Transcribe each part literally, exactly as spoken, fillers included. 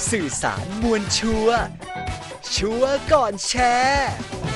สื่อสารมวลชัวร์ชัวร์ก่อนแชร์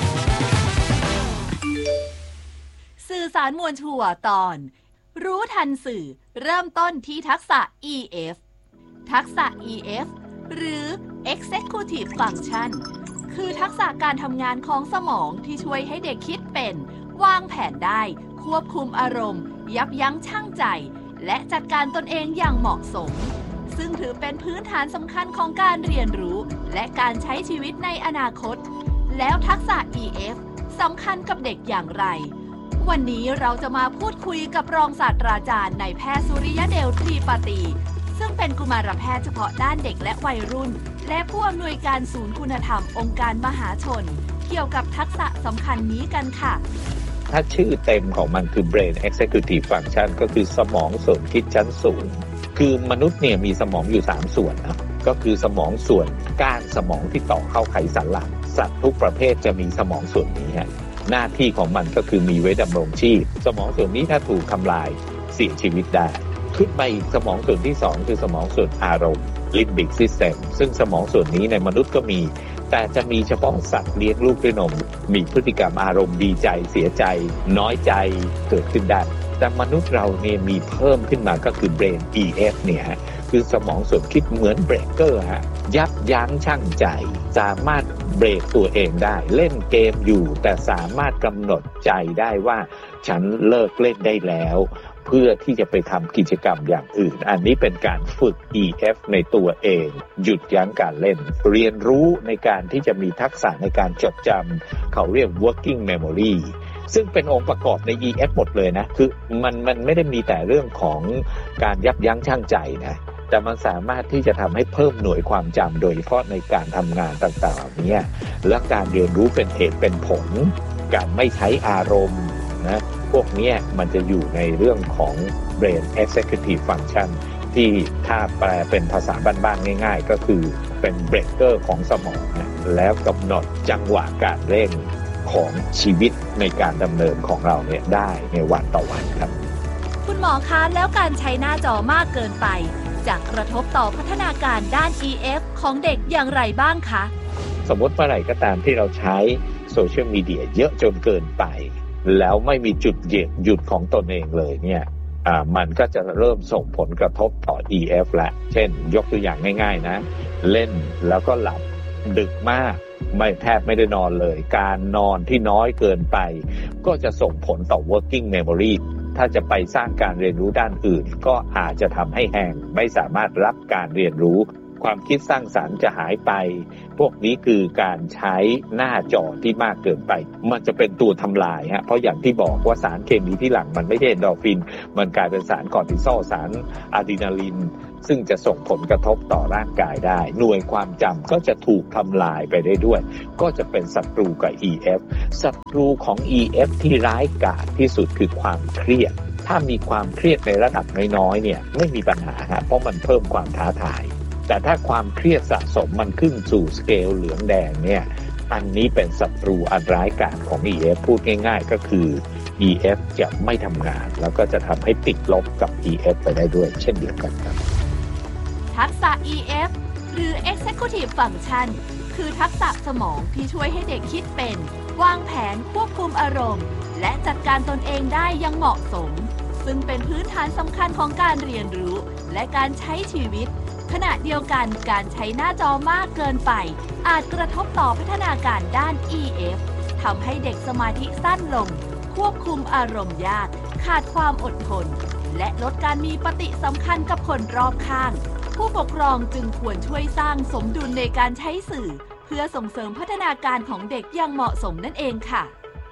สื่อสารมวลชัวร์ตอนรู้ทันสื่อเริ่มต้นที่ทักษะ อี เอฟ ทักษะ อี เอฟ หรือ Executive Function คือทักษะการทำงานของสมองที่ช่วยให้เด็กคิดเป็นวางแผนได้ควบคุมอารมณ์ยับยั้งชั่งใจและจัดการตนเองอย่างเหมาะสมซึ่งถือเป็นพื้นฐานสำคัญของการเรียนรู้และการใช้ชีวิตในอนาคตแล้วทักษะ อี เอฟ สำคัญกับเด็กอย่างไรวันนี้เราจะมาพูดคุยกับรองศาสตราจารย์นายแพทย์สุริยเดลทรีปาตีซึ่งเป็นกุมารแพทย์เฉพาะด้านเด็กและวัยรุ่นและผู้อำนวยการศูนย์คุณธรรมองค์การมหาชนเกี่ยวกับทักษะสำคัญนี้กันค่ะถ้าชื่อเต็มของมันคือ Brain Executive Function ก็คือสมองส่วนคิดชั้นสูงคือมนุษย์เนี่ยมีสมองอยู่สามส่วนนะก็คือสมองส่วนก้านสมองที่ต่อเข้าไขสันหลังสัตว์ทุกประเภทจะมีสมองส่วนนี้ฮะหน้าที่ของมันก็คือมีไว้ดำรงชีพสมองส่วนนี้ถ้าถูกทำลายเสียชีวิตได้ขึ้นไปอีกสมองส่วนที่สองคือสมองส่วนอารมณ์ Limbic System ซึ่งสมองส่วนนี้ในมนุษย์ก็มีแต่จะมีเฉพาะสัตว์เลี้ยงลูกด้วยนมมีพฤติกรรมอารมณ์ดีใจเสียใจน้อยใจเกิดขึ้นได้แต่มนุษย์เราเนี่ยมีเพิ่มขึ้นมาก็คือ Brain อี เอฟ เนี่ยฮะคือสมองส่วนคิดเหมือนเบรกเกอร์ฮะยับยั้งชั่งใจสามารถเบรกตัวเองได้เล่นเกมอยู่แต่สามารถกำหนดใจได้ว่าฉันเลิกเล่นได้แล้วเพื่อที่จะไปทำกิจกรรมอย่างอื่นอันนี้เป็นการฝึก อี เอฟ ในตัวเองหยุดยั้งการเล่นเรียนรู้ในการที่จะมีทักษะในการจดจำเขาเรียก working memory ซึ่งเป็นองค์ประกอบใน อี เอฟ หมดเลยนะคือมันมันไม่ได้มีแต่เรื่องของการยับยั้งชั่งใจนะแต่มันสามารถที่จะทำให้เพิ่มหน่วยความจำโดยเฉพาะในการทำงานต่างๆนี้และการเรียนรู้เป็นเหตุเป็นผลการไม่ใช้อารมณ์นะพวกนี้มันจะอยู่ในเรื่องของ Brain Executive Function ที่ถ้าแปลเป็นภาษาบ้านๆง่ายๆก็คือเป็นเบรกเกอร์ของสมองนะแล้วกำหนดจังหวะการเร่งของชีวิตในการดำเนินของเราเนี่ยได้ในวันต่อวันครับคุณหมอคะแล้วการใช้หน้าจอมากเกินไปจะกระทบต่อพัฒนาการด้าน อี เอฟ ของเด็กอย่างไรบ้างคะสมมติเมื่อไหร่ก็ตามที่เราใช้โซเชียลมีเดียเยอะจนเกินไปแล้วไม่มีจุดหยุดหยุดของตนเองเลยเนี่ยอ่ามันก็จะเริ่มส่งผลกระทบต่อ อี เอฟ ละเช่นยกตัวอย่างง่ายๆนะเล่นแล้วก็หลับดึกมากไม่แทบไม่ได้นอนเลยการนอนที่น้อยเกินไปก็จะส่งผลต่อ working memory ถ้าจะไปสร้างการเรียนรู้ด้านอื่นก็อาจจะทำให้แห้งไม่สามารถรับการเรียนรู้ความคิดสร้างสรรค์จะหายไปพวกนี้คือการใช้หน้าจอที่มากเกินไปมันจะเป็นตัวทำลายฮะเพราะอย่างที่บอกว่าสารเคมีที่หลั่งมันไม่ใช่เอนโดรฟินมันกลายเป็นสารคอร์ติซอลสารอะดรีนาลินซึ่งจะส่งผลกระทบต่อร่างกายได้หน่วยความจำก็จะถูกทำลายไปได้ด้วยก็จะเป็นศัตรูกับ อี เอฟ ศัตรูของ อี เอฟ ที่ร้ายกาจที่สุดคือความเครียดถ้ามีความเครียดในระดับน้อยๆเนี่ยไม่มีปัญหาฮะเพราะมันเพิ่มความท้าทายแต่ถ้าความเครียดสะสมมันขึ้นสู่สเกลเหลืองแดงเนี่ยอันนี้เป็นศัตรูอันร้ายกาจของ อี เอฟ พูดง่ายๆก็คือ อี เอฟ จะไม่ทำงานแล้วก็จะทำให้ติดลบกับ อี เอฟ ไปได้ด้วยเช่นเดียวกันครับทักษะ อี เอฟ หรือ Executive Function คือทักษะสมองที่ช่วยให้เด็กคิดเป็นวางแผนควบคุมอารมณ์และจัดการตนเองได้อย่างเหมาะสมซึ่งเป็นพื้นฐานสำคัญของการเรียนรู้และการใช้ชีวิตขณะเดียวกันการใช้หน้าจอมากเกินไปอาจกระทบต่อพัฒนาการด้าน อี เอฟ ทำให้เด็กสมาธิสั้นลงควบคุมอารมณ์ยากขาดความอดทนและลดการมีปฏิสัมพันธ์กับคนรอบข้างผู้ปกครองจึงควรช่วยสร้างสมดุลในการใช้สื่อเพื่อส่งเสริมพัฒนาการของเด็กอย่างเหมาะสมนั่นเองค่ะ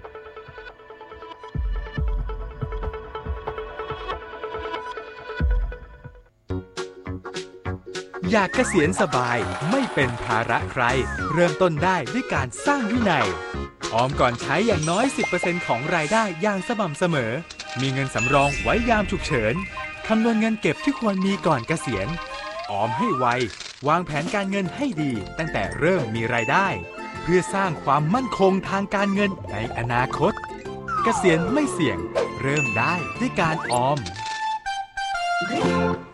อยากเกษียณสบายไม่เป็นภาระใครเริ่มต้นได้ด้วยการสร้างวินัยออมก่อนใช้อย่างน้อย สิบเปอร์เซ็นต์ ของรายได้อย่างสม่ำเสมอมีเงินสำรองไว้ยามฉุกเฉินคำนวณเงินเก็บที่ควรมีก่อนเกษียณออมให้ไววางแผนการเงินให้ดีตั้งแต่เริ่มมีรายได้เพื่อสร้างความมั่นคงทางการเงินในอนาคตเกษียณไม่เสี่ยงเริ่มได้ด้วยการออม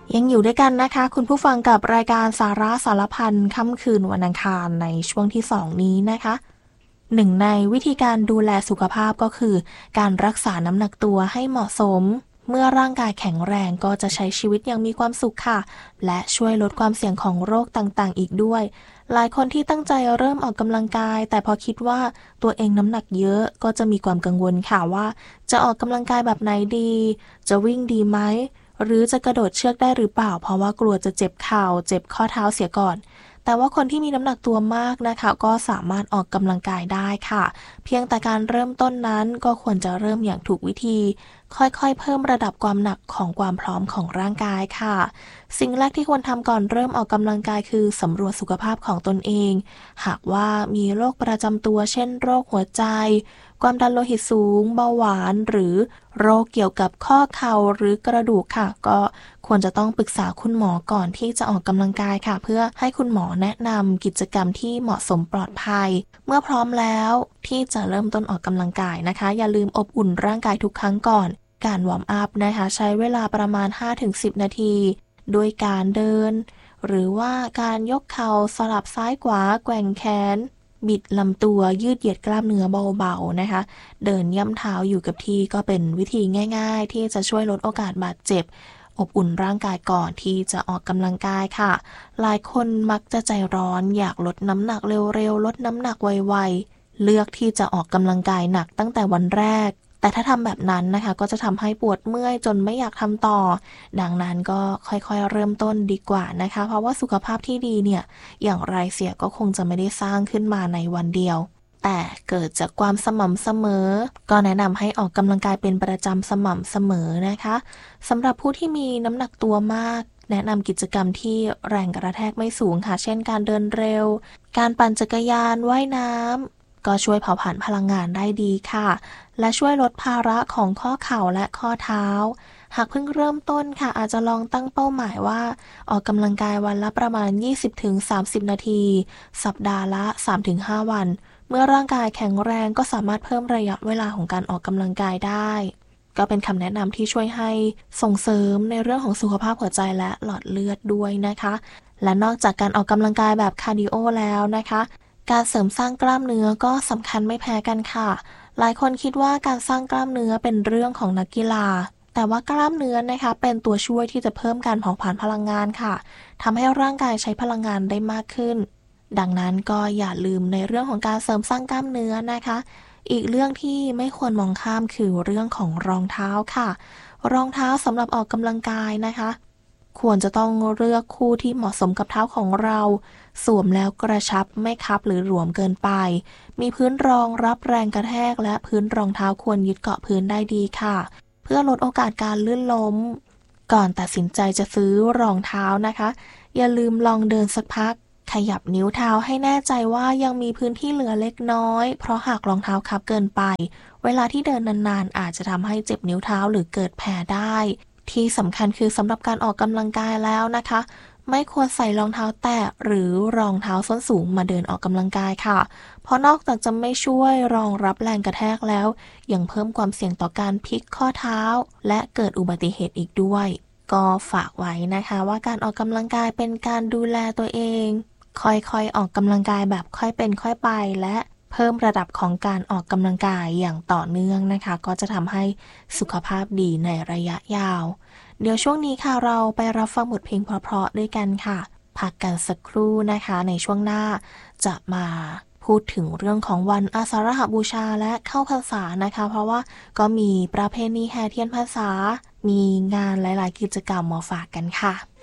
ยังอยู่ด้วยกันนะคะคุณผู้ฟังกับรายการสาระสารพันค่ำคืนวันอังคารในช่วงที่สองนี้นะคะหนึ่งในวิธีการดูแลสุขภาพก็คือการรักษาน้ำหนักตัวให้เหมาะสมเมื่อร่างกายแข็งแรงก็จะใช้ชีวิตอย่างมีความสุขค่ะและช่วยลดความเสี่ยงของโรคต่างๆอีกด้วยหลายคนที่ตั้งใจเริ่มออกกำลังกายแต่พอคิดว่าตัวเองน้ำหนักเยอะก็จะมีความกังวลค่ะว่าจะออกกำลังกายแบบไหนดีจะวิ่งดีไหมหรือจะกระโดดเชือกได้หรือเปล่าเพราะว่ากลัวจะเจ็บเข่าเจ็บข้อเท้าเสียก่อนแต่ว่าคนที่มีน้ำหนักตัวมากนะคะก็สามารถออกกำลังกายได้ค่ะเพียงแต่การเริ่มต้นนั้นก็ควรจะเริ่มอย่างถูกวิธีค่อยๆเพิ่มระดับความหนักของความพร้อมของร่างกายค่ะสิ่งแรกที่ควรทำก่อนเริ่มออกกำลังกายคือสำรวจสุขภาพของตนเองหากว่ามีโรคประจำตัวเช่นโรคหัวใจความดันโลหิตสูงเบาหวานหรือโรคเกี่ยวกับข้อเข่าหรือกระดูกค่ะก็ควรจะต้องปรึกษาคุณหมอก่อนที่จะออกกำลังกายค่ะเพื่อให้คุณหมอแนะนำกิจกรรมที่เหมาะสมปลอดภัยเมื่อพร้อมแล้วที่จะเริ่มต้นออกกำลังกายนะคะอย่าลืมอบอุ่นร่างกายทุกครั้งก่อนการวอร์มอัพนะคะใช้เวลาประมาณ ห้าถึงสิบ นาทีโดยการเดินหรือว่าการยกเข่าสลับซ้ายขวาแกว่งแขนบิดลำตัวยืดเหยียดกล้ามเนื้อเบาๆนะคะเดินย่ำเท้าอยู่กับที่ก็เป็นวิธีง่ายๆที่จะช่วยลดโอกาสบาดเจ็บอบอุ่นร่างกายก่อนที่จะออกกำลังกายค่ะหลายคนมักจะใจร้อนอยากลดน้ำหนักเร็วๆลดน้ำหนักไวๆเลือกที่จะออกกำลังกายหนักตั้งแต่วันแรกแต่ถ้าทำแบบนั้นนะคะก็จะทำให้ปวดเมื่อยจนไม่อยากทำต่อดังนั้นก็ค่อยๆเริ่มต้นดีกว่านะคะเพราะว่าสุขภาพที่ดีเนี่ยอย่างไรเสียก็คงจะไม่ได้สร้างขึ้นมาในวันเดียวแต่เกิดจากความสม่ำเสมอก็แนะนำให้ออกกำลังกายเป็นประจำสม่ำเสมอนะคะสำหรับผู้ที่มีน้ำหนักตัวมากแนะนำกิจกรรมที่แรงกระแทกไม่สูงค่ะเช่นการเดินเร็วการปั่นจักรยานว่ายน้ำก็ช่วยเผาผลาญพลังงานได้ดีค่ะและช่วยลดภาระของข้อเข่าและข้อเท้าหากเพิ่งเริ่มต้นค่ะอาจจะลองตั้งเป้าหมายว่าออกกำลังกายวันละประมาณ ยี่สิบถึงสามสิบ นาทีสัปดาห์ละ สามถึงห้า วันเมื่อร่างกายแข็งแรงก็สามารถเพิ่มระยะเวลาของการออกกำลังกายได้ก็เป็นคำแนะนำที่ช่วยให้ส่งเสริมในเรื่องของสุขภาพหัวใจและหลอดเลือดด้วยนะคะและนอกจากการออกกำลังกายแบบคาร์ดิโอแล้วนะคะการเสริมสร้างกล้ามเนื้อก็สำคัญไม่แพ้กันค่ะหลายคนคิดว่าการสร้างกล้ามเนื้อเป็นเรื่องของนักกีฬาแต่ว่ากล้ามเนื้อนะคะเป็นตัวช่วยที่จะเพิ่มการเผาผลาญพลังงานค่ะทำให้ร่างกายใช้พลังงานได้มากขึ้นดังนั้นก็อย่าลืมในเรื่องของการเสริมสร้างกล้ามเนื้อนะคะอีกเรื่องที่ไม่ควรมองข้ามคือเรื่องของรองเท้าค่ะรองเท้าสำหรับออกกำลังกายนะคะควรจะต้องเลือกคู่ที่เหมาะสมกับเท้าของเราสวมแล้วกระชับไม่คับหรือหลวมเกินไปมีพื้นรองรับแรงกระแทกและพื้นรองเท้าควรยึดเกาะพื้นได้ดีค่ะเพื่อลดโอกาสการลื่นล้มก่อนตัดสินใจจะซื้อรองเท้านะคะอย่าลืมลองเดินสักพักขยับนิ้วเท้าให้แน่ใจว่ายังมีพื้นที่เหลือเล็กน้อยเพราะหากรองเท้าคับเกินไปเวลาที่เดินนานๆอาจจะทำให้เจ็บนิ้วเท้าหรือเกิดแผลได้ที่สำคัญคือสำหรับการออกกำลังกายแล้วนะคะไม่ควรใส่รองเท้าแตะหรือรองเท้าส้นสูงมาเดินออกกำลังกายค่ะเพราะนอกจากจะไม่ช่วยรองรับแรงกระแทกแล้วยังเพิ่มความเสี่ยงต่อการพลิกข้อเท้าและเกิดอุบัติเหตุอีกด้วยก็ฝากไว้นะคะว่าการออกกำลังกายเป็นการดูแลตัวเองค่อยๆออกกำลังกายแบบค่อยเป็นค่อยไปและเพิ่มระดับของการออกกำลังกายอย่างต่อเนื่องนะคะก็จะทำให้สุขภาพดีในระยะยาวเดี๋ยวช่วงนี้ค่ะเราไปรับฟังบทเพลงเพราะๆด้วยกันค่ะพักกันสักครู่นะคะในช่วงหน้าจะมาพูดถึงเรื่องของวันอาสาฬหบูชาและเข้าพรรษานะคะเพราะว่าก็มีประเพณีแห่เทียนพรรษามีงานหลายๆกิจกรรมมาฝากกันค่ะ